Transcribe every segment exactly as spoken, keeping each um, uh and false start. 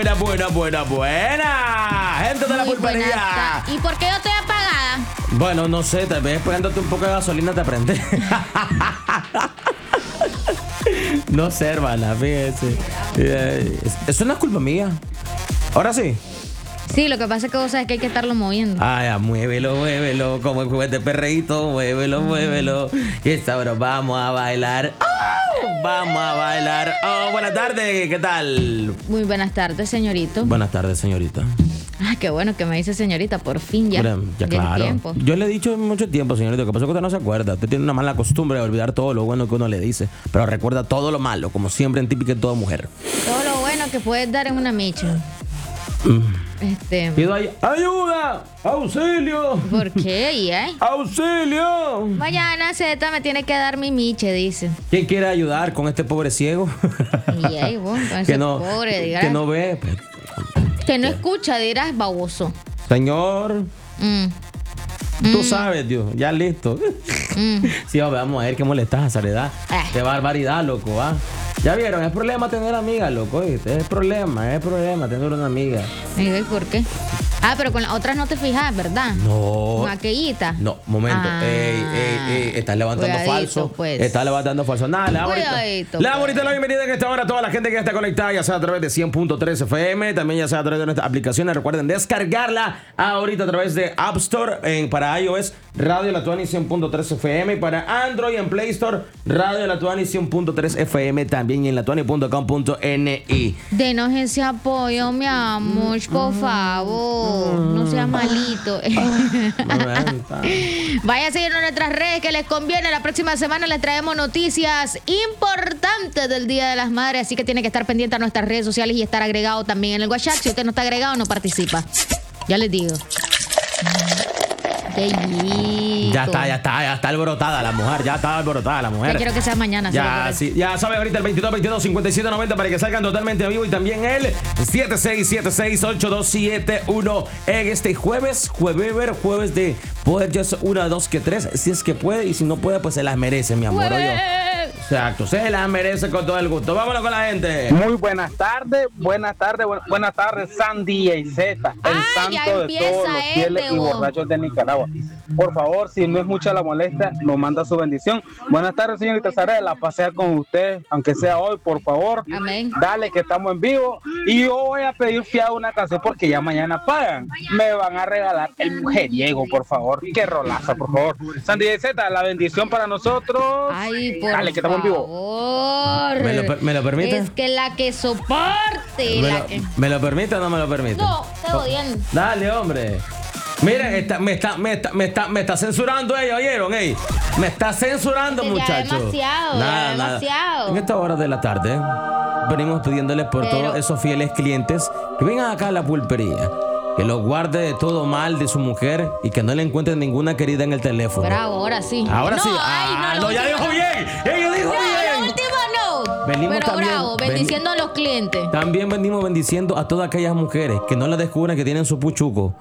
Buena, buena, buena, buena. Gente de la Muy pulpería. buena. ¿Y por qué yo estoy apagada? Bueno, no sé, tal vez pegándote un poco de gasolina te prende. No sé, hermana, fíjese. Eh, Eso no es culpa mía. Ahora sí. Sí, lo que pasa es que vos sabes que hay que estarlo moviendo. Ah, ya, muévelo, muévelo, como el juguete perreíto, muévelo, muévelo. Y esta hora vamos a bailar. ¡Oh! Vamos a bailar. Oh, buenas tardes, ¿qué tal? Muy buenas tardes, señorito. Buenas tardes, señorita. Ay, qué bueno que me dice señorita, por fin ya. Mira, ya Del claro. tiempo. Yo le he dicho mucho tiempo, señorita, que pasó que usted no se acuerda. Usted tiene una mala costumbre de olvidar todo lo bueno que uno le dice, pero recuerda todo lo malo, como siempre en típica de toda mujer. Todo lo bueno que puedes dar en una micha. Este. Pido ahí, ayuda, auxilio, ¿Por qué? ¿Y ay? auxilio. Mañana Z me tiene que dar mi miche, dice. ¿Quién quiere ayudar con este pobre ciego? Y ay, vos, con ese que no, pobre, dirás. que no ve. Que no escucha, dirás, baboso. Señor, Mm. tú Mm. sabes, Dios, ya listo. Mm. Sí, hombre, vamos a ver qué molestas a Soledad. Ah. Qué barbaridad, loco, ¿va? Ya vieron, es problema tener amigas, loco, ¿oíste? Es problema, es problema tener una amiga. ¿Y ay, por qué? Ah, pero con las otras no te fijas, ¿verdad? No. Con aquellita. No, momento. Ah. Ey, ey, ey, estás levantando Cuidadito, falso. pues. Estás levantando falso. Nada, le damos ahorita. Cuidadito, Le damos pues. ahorita la bienvenida en esta hora a toda la gente que ya está conectada, ya sea a través de cien punto tres F M, también ya sea a través de nuestras aplicaciones. Recuerden descargarla ahorita a través de App Store en, para iOS, Radio La Tuani cien punto tres F M, y para Android en Play Store, Radio La Tuani cien punto tres F M, también en latuani punto com punto N I. Denos ese apoyo, mi amor, por favor. No sea malito. Vaya a seguirnos en nuestras redes que les conviene. La próxima semana les traemos noticias importantes del Día de las Madres, así que tiene que estar pendiente a nuestras redes sociales y estar agregado también en el WhatsApp. Si usted no está agregado, no participa. Ya les digo. Bellito. Ya está, ya está, ya está alborotada la mujer, ya está alborotada la mujer. Ya quiero que sea mañana. Ya, ¿sabes? sí, ya sabe ahorita el veintidós veintidós cincuenta y siete noventa para que salgan totalmente en vivo, y también el siete seis siete seis ocho dos siete uno en este jueves, jueves, jueves de poder ya una, dos, que tres, si es que puede, y si no puede, pues se las merece, mi amor. Jueves. Oye. Exacto, se las merece con todo el gusto. Vámonos con la gente. Muy buenas tardes, buenas tardes, bu- buenas tardes, Sandy y Z, el Ay, ya santo de empieza todos los este, fieles y vos. borrachos de Nicaragua. Por favor, si no es mucha la molestia, nos manda su bendición. Buenas tardes, señorita Sara, la pasea con usted, aunque sea hoy, por favor. Amén. Dale, que estamos en vivo. Y yo voy a pedir fiado una canción porque ya mañana pagan. Me van a regalar el mujeriego, por favor. Qué rolaza, por favor. Sandy y Z, la bendición para nosotros. Ay, por Dale, que estamos en vivo. favor. ¿Me lo per- me lo permite? Es que la que soporte. ¿Me La lo, que... ¿Me lo permite o no me lo permite? No, está odiando. Dale, hombre. Mira, está- me, está, me, está, me, está, me está censurando ella, ¿oyeron? Ey, me está censurando, Ya muchachos. demasiado, ya demasiado. En esta hora de la tarde, venimos pidiéndoles por Pero- todos esos fieles clientes que vengan acá a la pulpería, que los guarde de todo mal de su mujer y que no le encuentren ninguna querida en el teléfono. Bravo, ahora sí. Ahora no, sí. Ay, Ah, no, no, lo ya último dijo no. bien. Ella dijo No, bien. lo último no. Venimos Pero también- bravo, ven- bendiciendo a los clientes. También venimos bendiciendo a todas aquellas mujeres que no la descubran que tienen su puchuco.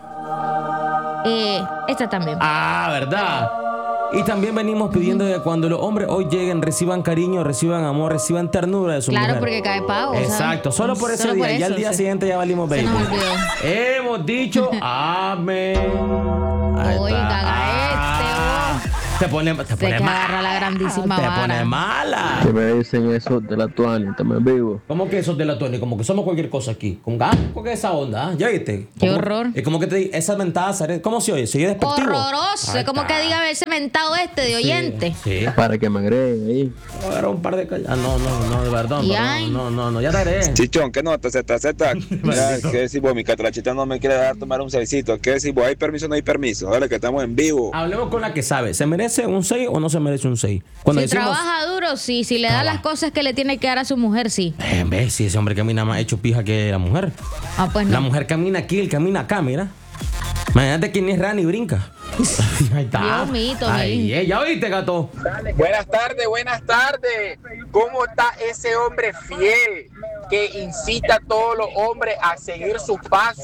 Eh, esta también. Ah, ¿verdad? Y también venimos pidiendo que cuando los hombres hoy lleguen, reciban cariño, reciban amor, reciban ternura de su Claro, mujer. porque cae pago, ¿sabes? Exacto, solo por ese Solo por día. Ya eso, el día sí. siguiente ya valimos Se baby. nos olvidó. Hemos dicho amén. Ahí está. Oiga, haga Ah, este, Te pone, te Se pone que mala. agarra la grandísima Te vara. pone mala. Que me dicen eso de la tuani, también vivo. ¿Cómo que eso de la Tony? Como que somos cualquier cosa aquí. Con gas, ¿con qué esa onda? ¿Ah? ¿Ya viste? Qué Como- horror. Es como que te di- esa mentada, ¿cómo se oye? ¿Se oye despectivo? Horroroso. Ahí Es como está. que diga ese mentado este de oyente. Sí. Para que me agreguen ahí. Voy a agarrar un par de calles. Ah, no, no, no, de verdad. Y perdón. ay. No, no, no, ya te haré. Chichón, ¿qué nota? Z, Z. Mira, ¿qué decís vos? Mi catrachita no me quiere dar tomar un seisito. ¿Qué decís vos? ¿Hay permiso o no hay permiso? Dale, que estamos en vivo. Hablemos con la que sabe. ¿Se merece un seis o no se merece un seis? Cuando Si decimos. trabaja duro, sí. Si le da Trabaja. las cosas que le tiene que dar a su mujer, sí. Eh, ve, si ese hombre camina más hecho pija que la mujer. Ah, pues no. La mujer camina aquí, él camina acá, mira. Imagínate quién es Rani y brinca. Ahí está. Dios mío, Ay, eh, ya oíste, gato. Buenas tardes, buenas tardes. ¿Cómo está ese hombre fiel que incita a todos los hombres a seguir sus pasos,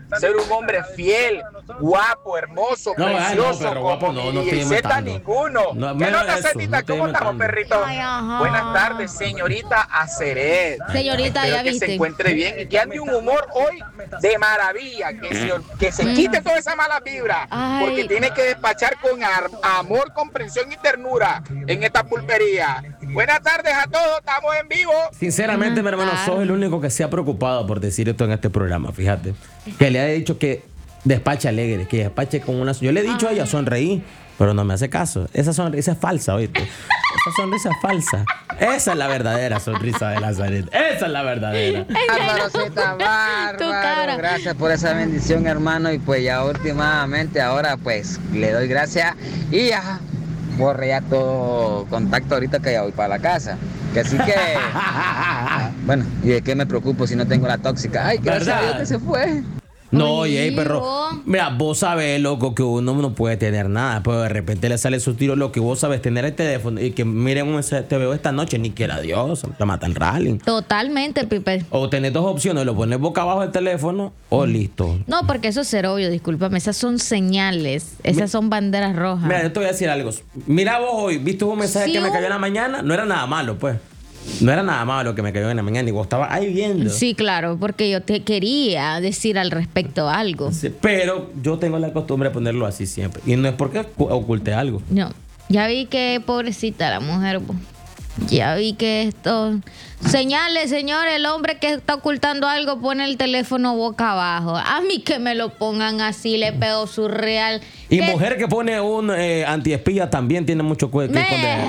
ser un hombre fiel, guapo, hermoso, No, ay, no, precioso, pero guapo como no, no mi estoy D J inventando. ninguno. No, ¿Qué menos nota, eso, Zetita? no estoy ¿Cómo estamos, inventando. perrito? Ay, ajá. Buenas tardes, señorita Aceret. Señorita, Espero ya que viste. se encuentre bien y que ande un humor hoy de maravilla, que se, que se quite toda esa mala vibra, Ay. porque tiene que despachar con ar- amor, comprensión y ternura en esta pulpería. Buenas tardes a todos, estamos en vivo. Sinceramente, mi hermano, Buenas sos el único que se ha preocupado por decir esto en este programa, fíjate. Que le ha dicho que despache alegre, que despache con una... Yo le he dicho a ella, sonreí, pero no me hace caso. Esa sonrisa es falsa, ¿oíste? Esa sonrisa es falsa. Esa es la verdadera sonrisa de Nazaret. Esa es la verdadera. Bárbaro, Zeta, Tu cara. bárbaro. Gracias por esa bendición, hermano. Y pues ya últimamente, ahora pues le doy gracias y ya borré ya todo contacto ahorita que ya voy para la casa. Que así que, bueno, ¿y de qué me preocupo si no tengo la tóxica? Ay, gracias a Dios ¿Verdad? que se fue. No, Oye, oye, perro. vos. Mira, vos sabés, loco, que uno no puede tener nada. Pero de repente le sale su tiro. Lo que vos sabes, tener el teléfono y que miren, un ese- te veo esta noche, ni quiera Dios, te mata el rally. Totalmente, Pipe. O tenés dos opciones, lo pones boca abajo del teléfono o listo. No, porque eso es ser obvio, discúlpame. Esas son señales. Esas son banderas rojas. Mira, yo te voy a decir algo. Mira vos hoy, ¿viste un mensaje Sí, que me un- cayó en la mañana? No era nada malo, pues. No era nada malo que me cayó en la mañana y vos estabas ahí viendo. Sí, claro, porque yo te quería decir al respecto algo. Sí, pero yo tengo la costumbre de ponerlo así siempre. Y no es porque ocu- oculte algo. No, ya vi que pobrecita la mujer. po. Ya vi que esto... Señales, señor, el hombre que está ocultando algo pone el teléfono boca abajo. A mí que me lo pongan así, le pego su real. Y ¿Qué? mujer que pone un eh, antiespía también tiene mucho que que Me- esconder.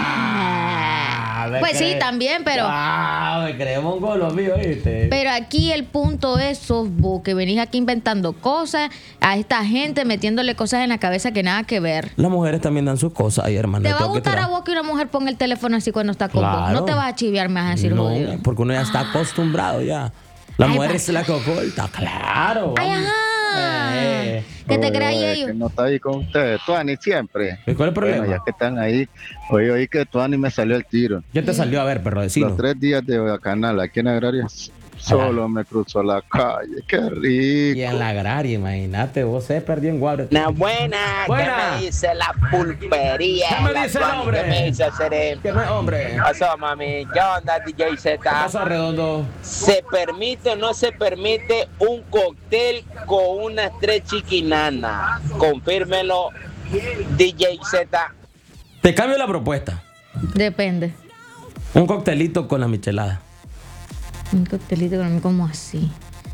Ah, me Pues sí, cree- también, pero... Ah, me creemos un golo mío, ¿viste? Pero aquí el punto es, sos vos, que venís aquí inventando cosas, a esta gente metiéndole cosas en la cabeza que nada que ver. Las mujeres también dan sus cosas ahí, hermano. ¿Te va a tengo que gustar a tirar. vos que una mujer ponga el teléfono así cuando está con vos? Claro. No te vas a chiviar, me vas a decir No, jodido. porque uno ya está acostumbrado ya. La Ay, mujer va. es la que oculta, claro. ¡Ay, vamos. ajá! Eh. ¿Qué te crees Oye, ellos? que no está ahí con ustedes, Tuani, siempre. ¿Y cuál es el problema? Bueno, ya que están ahí, hoy oí que Tuani me salió el tiro. ¿Qué te salió a ver, perro vecino? Los tres días de Bacanal, aquí en Agraria, solo me cruzó la calle, qué rico. Y en la agraria, imagínate, vos se perdió en Guabre. Una buena, Buena. ¿qué me dice la pulpería? ¿Qué me La dice el Tuani? hombre? ¿Qué me dice hacer? ¿Qué no es, hombre? ¿Qué pasó, mami? ¿Qué onda, D J ¿Qué Z? pasó, Redondo? ¿Se permite o no se permite un cóctel con unas tres chiquinanas? Confírmelo, D J Z. Te cambio la propuesta. Depende. Un coctelito con la michelada. Un coctelito con como así.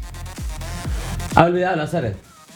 ¿Ha olvidado hacer?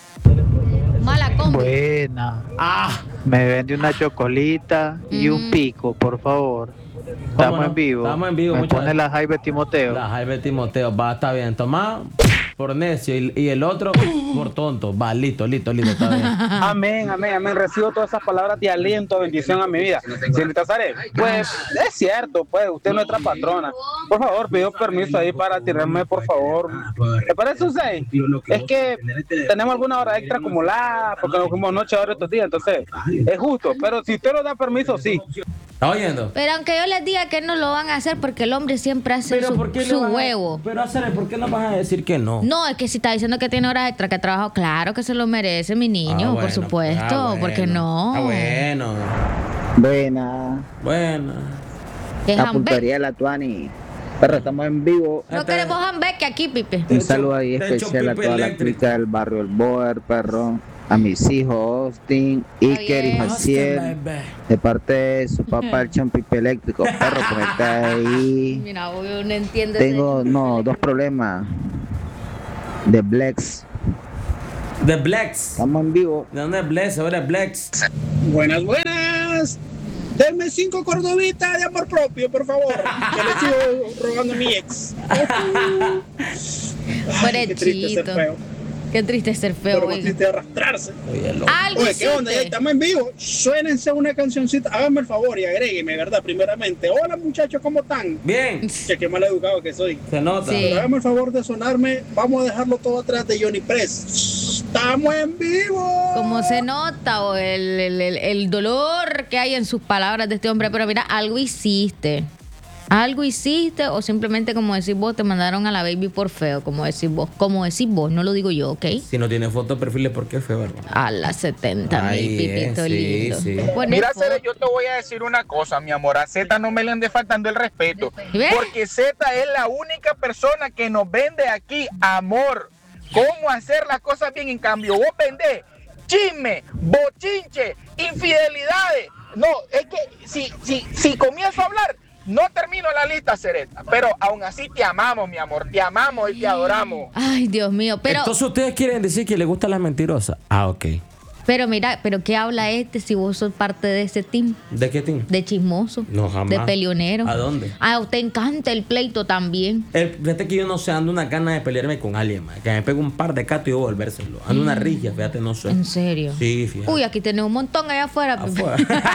Mala combi. Buena. Ah, Me vende una chocolita y un Mm. pico, por favor. Estamos no? en vivo. Estamos en vivo, Me muchas pone gracias. la Jaime Timoteo. la Jaime Timoteo, va, está bien. Tomá por necio y, y el otro por tonto. Va, listo, listo, listo, está bien. Amén, amén, amén. Recibo todas esas palabras de aliento, bendición a mi vida. Señorita Sare, pues es cierto, pues usted es nuestra patrona. Por favor, pido permiso ahí para tirarme, por favor. ¿Te parece usted? Es que tenemos alguna hora extra acumulada porque nos fuimos noche ahora estos días, entonces es justo. Pero si usted nos da permiso, sí. ¿Está oyendo? Pero aunque yo les diga que no lo van a hacer porque el hombre siempre hace su, ¿por qué su no vas a- huevo. Pero hacer, ¿por qué no vas a decir que no? No, es que si está diciendo que tiene horas extra, que ha trabajado, claro que se lo merece, mi niño, Ah, por bueno, supuesto, ah, ¿por qué bueno, no? Ah, bueno. Buena. Bueno. Que La jambe- pulpería de la Tuani. Pero estamos en vivo. No queremos jambeque aquí, Pipe. Un saludo ahí Te echo especial a pipe toda la eléctrico. clica del barrio El Boer, perro. A mis hijos, Austin, Iker y bien. Jaciel. De parte de su papá, el Champipe Eléctrico. Perro, por estar ahí. Mira, obvio, no entiende. Tengo, no, dos problemas. De Blex. The Blacks. Estamos en vivo. ¿De dónde es Blacks? Ahora es Blacks. Buenas, buenas. Denme cinco cordobitas de amor propio, por favor. Que le sigo robando a mi ex. Ay, qué triste ser Pobrecito. feo. Qué triste ser feo, Pero más oiga. triste arrastrarse. Oye, loco. Algo Oye, ¿qué onda? Ya hiciste. estamos en vivo. Suénense una cancioncita. Háganme el favor y agrégueme, ¿verdad? Primeramente. Hola, muchachos, ¿cómo están? Bien, Che, qué mal educado que soy. se nota. Sí. Pero háganme el favor de sonarme. Vamos a dejarlo todo atrás de Johnny Press. ¡Estamos en vivo! Como se nota o el, el- el- el dolor que hay en sus palabras de este hombre, pero mira, algo hiciste. ¿Algo hiciste o simplemente, como decís vos, te mandaron a la baby por feo? Como decís vos, como decís vos, no lo digo yo, ¿ok? Si no tiene foto de perfil, ¿por qué feo, hermano? A las setenta mil, Ahí pipito es, sí, lindo. sí. Poné Mira, foto. Cere, yo te voy a decir una cosa, mi amor. A Z no me le ande faltando el respeto. ¿Ves? Porque Z es la única persona que nos vende aquí amor. Cómo hacer las cosas bien. En cambio, vos vendés chisme, bochinche, infidelidades. No, es que si, si, si comienzo a hablar, no termino la lista, Cereta. Pero aún así te amamos, mi amor. Te amamos y te adoramos. Ay, Dios mío, pero... Entonces ustedes quieren decir que le gustan las mentirosas. Ah, ok. Pero mira, ¿pero qué habla este si vos sos parte de ese team? ¿De qué team? De chismoso. No, jamás. De peleonero. ¿A dónde? Ah, a usted encanta el pleito también. El, fíjate que yo no sé, ando una gana de pelearme con alguien, man, que me pegue un par de catos y yo volvérselo. Ando una rigia, fíjate, no sé. ¿En serio? Sí, fíjate. Uy, aquí tenés un montón allá afuera. Afuera.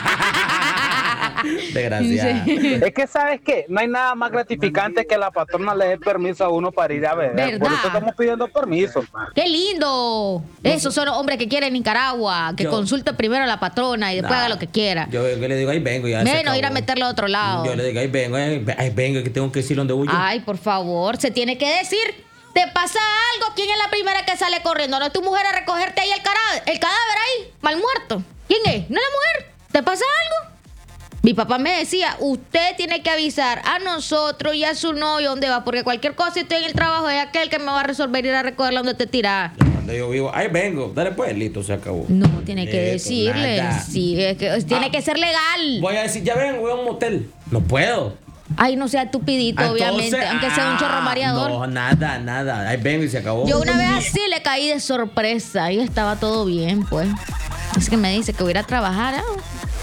Desgraciada. Sí. Es que, ¿sabes qué? No hay nada más gratificante que la patrona le dé permiso a uno para ir a beber. ¿Verdad? Por eso estamos pidiendo permiso. ¡Qué lindo! Esos son los hombres que quieren Nicaragua, que Yo- consulte primero a la patrona y después Nah. haga lo que quiera. Yo, yo le digo, ahí vengo. Ya se Menos acabó. ir a meterlo a otro lado. Yo le digo, ahí vengo, ahí, ahí vengo, que tengo que decir dónde voy yo. Ay, por favor, se tiene que decir. ¿Te pasa algo? ¿Quién es la primera que sale corriendo? ¿No es tu mujer a recogerte ahí el, cara- el cadáver ahí, mal muerto? ¿Quién es? ¿No es la mujer? ¿Te pasa algo? Mi papá me decía, usted tiene que avisar a nosotros y a su novio dónde va, porque cualquier cosa, si estoy en el trabajo, es aquel que me va a resolver ir a recogerla donde te tiras. Donde yo vivo, ahí vengo. Dale pues, listo, se acabó. No, tiene que Listo, decirle. nada. Sí, es que tiene Ah. que ser legal. Voy a decir, ya vengo, voy a un motel. No puedo. Ay, no sea estupidito, Entonces, obviamente, aunque sea un chorro ah, mareador. No, nada, nada. Ahí vengo y se acabó. Yo una vez así le caí de sorpresa y estaba todo bien, pues. Es que me dice que voy a ir a trabajar. ah.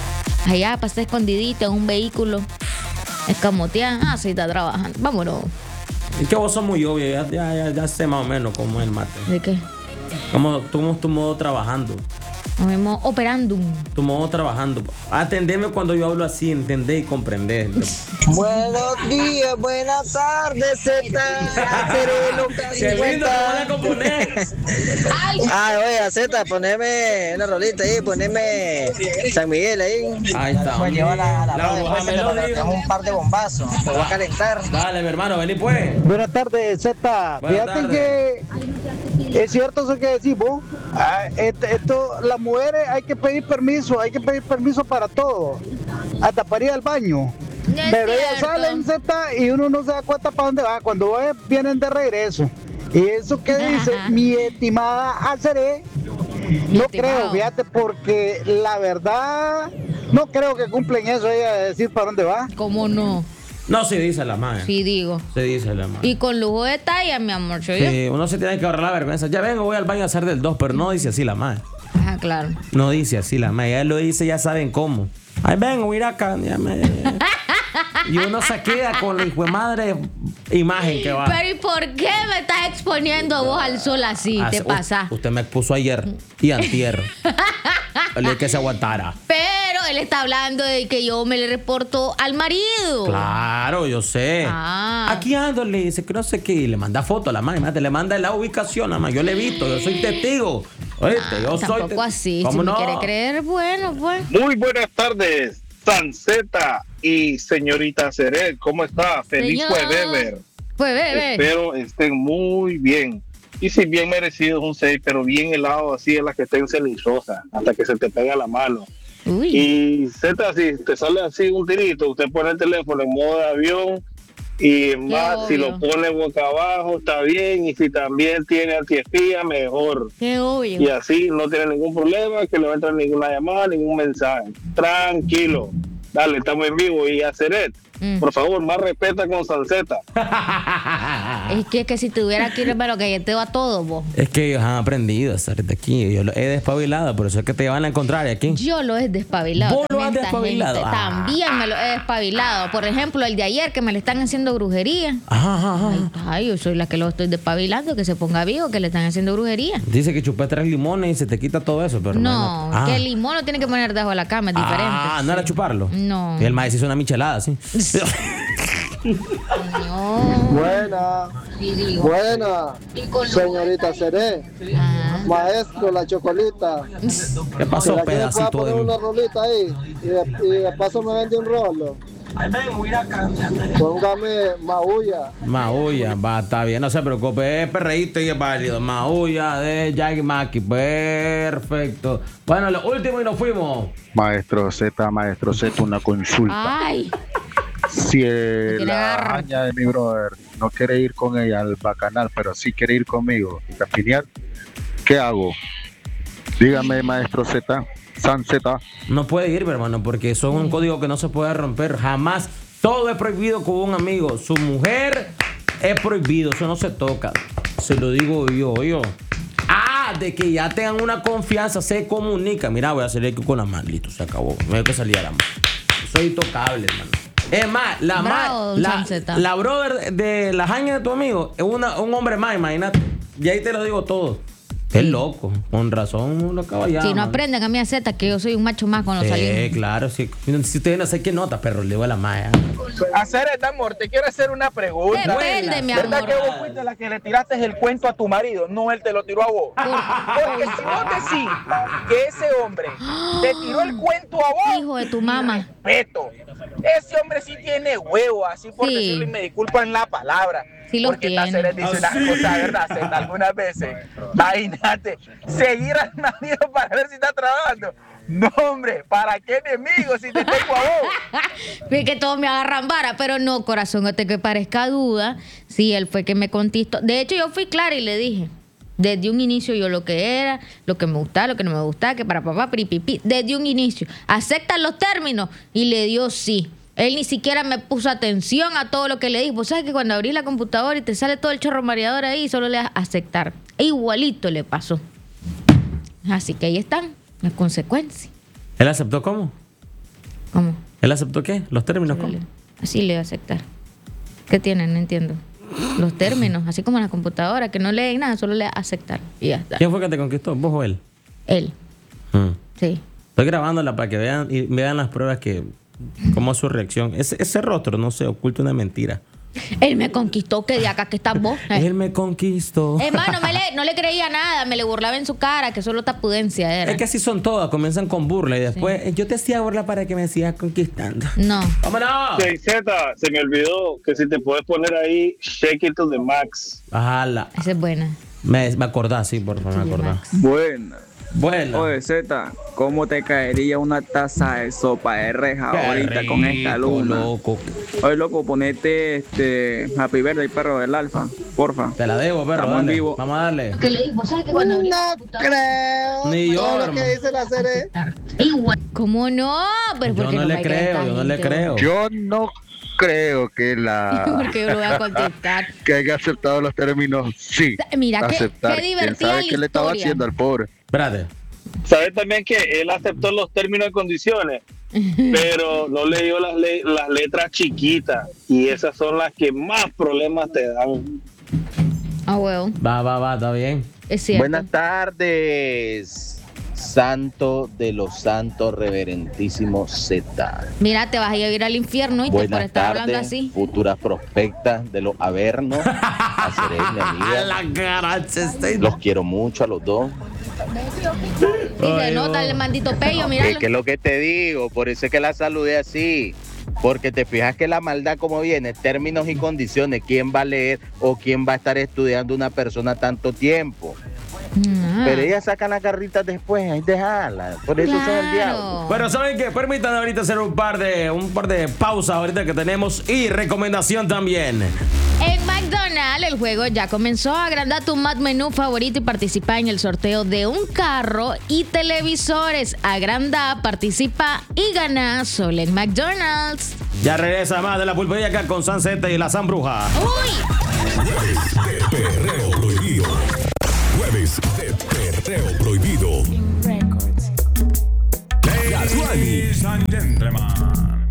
Allá pasé escondidita en un vehículo. Escamoteada. Ah, sí, está trabajando. Vámonos. Es que vos sos muy obvio, ya, ya, ya, ya sé más o menos cómo es el mate. ¿De qué? Cómo, cómo es tu modo trabajando. Nos vemos operando. Tu modo trabajando. Atendeme cuando yo hablo así, entendés y comprendés. Buenos días, buenas tardes, Z. Qué lindo, ¿cómo la componés? Ah, oye, Z, poneme una rolita ahí, poneme San Miguel ahí. Ahí está. Pues lleva la, la, La radio, bruja pues, me te lo lo- dijo. tengo un par de bombazos, te voy a calentar. Dale, mi hermano, vení pues. Buenas tardes, Z. Buenas Fíjate tardes. que es cierto eso que decís vos. Ah, esto, esto, las mujeres hay que pedir permiso, hay que pedir permiso para todo. Hasta para ir al baño. No es Pero ellas cierto. salen, Z, y uno no se da cuenta para dónde va. Cuando va, vienen de regreso. Y eso que dice Ajá. mi estimada Aceré, no estimado. creo, fíjate, porque la verdad, no creo que cumplen eso ella de decir para dónde va. ¿Cómo no? No, se dice la madre. Sí, digo. Se dice la madre. Y con lujo de talla, mi amor. ¿yo? Sí, uno se tiene que ahorrar la vergüenza. Ya vengo, voy al baño a hacer del dos, pero no dice así la madre. Ajá, claro. No dice así la madre. Ya lo dice, ya saben cómo. Ahí vengo, voy a ir acá. ya me- Y uno se queda con la hijo de madre imagen que va. Pero ¿y por qué me estás exponiendo vos al sol así? Hace- Te pasa. u- Usted me expuso ayer y antier. El que se aguantara. Pero él está hablando de que yo me le reporto al marido. Claro, yo sé. Ah. Aquí ando, le dice que no sé qué. Y le manda foto a la madre. madre, Le manda la ubicación, nada más. Yo le he visto, yo soy testigo. Oíste, yo soy Tampoco testigo. así. Si ¿Cómo me no? quiere creer, bueno, pues. Muy buenas tardes, Sanceta y señorita Ceret, ¿cómo está? Feliz Señor. jueves. Pues bebé. Espero estén muy bien. Y si bien merecido es un seis, pero bien helado así es la que estén celizosas, hasta que se te pega la mano. Uy. Y Z, si te sale así un tirito, usted pone el teléfono en modo de avión y más, si obvio. lo pone boca abajo está bien, y si también tiene antiespía, mejor. Qué obvio. Y así no tiene ningún problema, que no entra ninguna llamada, ningún mensaje. Tranquilo. Dale, estamos en vivo. Y a Ceret, Mm. por favor, más respeta con Sanceta. Es que, que si tuviera aquí, hermano, que yo te va todo, vos. Es que ellos han aprendido a estar de aquí. Yo lo he despabilado, por eso es que te van a encontrar aquí. Yo lo he despabilado. Vos lo también has esta despabilado. gente. Ah. También me lo he despabilado. Por ejemplo, el de ayer que me le están haciendo brujería. Ajá, ajá, ajá. Ay, ay, yo soy la que lo estoy despabilando, que se ponga vivo, que le están haciendo brujería. Dice que chupé tres limones y se te quita todo eso, pero No, Ah. que el limón lo tiene que poner debajo de la cama, es diferente. Ah, no era chuparlo. No. Y el maíz hizo una michelada, sí. No. Buena, Sí, digo. buena, señorita Seré, Ah. maestro la chocolita. ¿Qué pasó, ¿Será que me pueda pedacito poner de una rolita ahí? Y de, y de paso me vende un rolo. Póngame Maulla. Maulla, va, está bien, no se preocupe, es perreíto y es válido. Maulla de Yagi Maki, perfecto. Bueno, lo último y nos fuimos. Maestro Z, maestro Z, una consulta. Ay. Si eh, Me la agarra. haña de mi brother no quiere ir con ella al bacanal, pero sí quiere ir conmigo y capinear, ¿qué hago? Dígame, maestro Z, San Z. No puede ir, hermano, porque eso es un código que no se puede romper jamás. Todo es prohibido con un amigo. Su mujer es prohibido, eso no se toca. Se lo digo yo, yo. Ah, de que ya tengan una confianza, se comunica. Mira, voy a hacer eco con la mano, listo, se acabó. No hay que salir a la mano. Soy intocable, hermano. Es más, la, Bravo, ma, la, Chanceta. la brother de la jaña de tu amigo es una, un hombre más, imagínate. Y ahí te lo digo todo. Es loco, con razón lo acaba ya. Si no aprenden a mí a Z, que yo soy un macho más con los Sí, salientes. claro, sí. Si ustedes no sé qué nota, perro, le digo a la maya. Hacer el amor, te quiero hacer una pregunta. Depende, mi ¿Verdad amor. que vos fuiste la que le tiraste el cuento a tu marido? No, él te lo tiró a vos. Porque si vos decís que ese hombre te tiró el cuento a vos, hijo de tu mamá, respeto. Ese hombre sí tiene huevo, así por Sí. decirlo, y me disculpan la palabra. Sí los porque tiene. Taceres dice Así. una cosa, ¿verdad? Zeta? Algunas veces. Imagínate, seguir al marido para ver si está trabajando. No, hombre, ¿para qué enemigo si te tengo a vos? es que todos me agarran vara, pero no, corazón, hasta que parezca duda, sí, él fue que me contestó. De hecho, yo fui clara y le dije, desde un inicio yo lo que era, lo que me gustaba, lo que no me gustaba, que para papá, piripipi, desde un inicio. ¿Aceptan los términos? Y le dio sí. Él ni siquiera me puso atención a todo lo que le dije. Vos sabes que cuando abrís la computadora y te sale todo el chorro mareador ahí, solo le das aceptar. E igualito le pasó. Así que ahí están las consecuencias. ¿Él aceptó cómo? ¿Cómo? ¿Él aceptó qué? ¿Los términos cómo? Así le voy a aceptar. ¿Qué tienen? No entiendo. Los términos, así como en la computadora, que no leen nada, solo le da aceptar. Y ya está. ¿Quién fue que te conquistó? ¿Vos o él? Él, Mm. sí. Estoy grabándola para que vean y vean las pruebas que... ¿Cómo es su reacción? Ese, ese rostro, no sé, oculta una mentira. Él me conquistó, que de acá que estás vos. Eh. Él me conquistó. Hermano, me le, no le creía nada, me le burlaba en su cara, que solo tapudencia era. Es que así son todas, comienzan con burla y después eh, yo te hacía burla para que me sigas conquistando. No. ¡Vámonos! Sí, Z, se me olvidó que si te puedes poner ahí Shake It to the Max. Ajala. Esa es buena. Me, me acordás, sí, por favor, me acordás. Buena. Buena. Oye, Z, ¿cómo te caería una taza de sopa de reja Qué ahorita con esta rico, luna? loco. Oye, loco, ponete este Happy Birthday, perro del Alfa, porfa. Te la debo, perro. Estamos en dale. vivo. Vamos a darle. ¿Qué le dijo? ¿Sabes que cuando No creo. Ni yo, Todo lo hermano. que dice la serie. ¿Cómo no? Pero Yo ¿por qué no le me cae creo, tan yo no le lindo? creo. Yo no creo que la Porque yo lo voy a contestar. que haya aceptado los términos, sí. Mira, qué- aceptar. qué ¿Quién divertida sabe la qué le estaba historia. haciendo al pobre? Espérate. ¿Sabes también que él aceptó los términos y condiciones? Pero no leyó las, le- las letras chiquitas y esas son las que más problemas te dan. Ah, huevo. Va, va, va, está bien. Es cierto. Buenas tardes, santo de los santos, reverentísimo Z. Mira, te vas a ir al infierno y te por Buenas estar hablando tardes, así. futuras prospectas de los Avernos. A Seré, mi amiga. La cara, chiste. Los quiero mucho a los dos. Y se nota el maldito pello, Es míralo. que es lo que te digo, por eso es que la saludé así. Porque te fijas que la maldad como viene, términos y condiciones, quién va a leer o quién va a estar estudiando una persona tanto tiempo. Ah. Pero ellas sacan las garritas después, ahí déjala. Por eso son el diablo. Pero ¿saben qué? Permítanme ahorita hacer un par de un par de pausas ahorita que tenemos y recomendación también. En McDonald's el juego ya comenzó. Agranda tu Mac menú favorito y participa en el sorteo de un carro y televisores. Agranda, participa y gana solo en McDonald's. Ya regresa más de la pulpería acá con San Z y la San Bruja. Perreo prohibido. Jueves de perreo prohibido. Ladies and gentlemen.